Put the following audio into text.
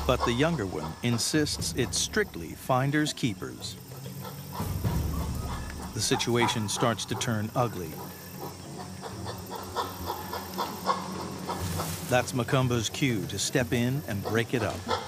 But the younger one insists it's strictly finders keepers. The situation starts to turn ugly. That's Makumba's cue to step in and break it up.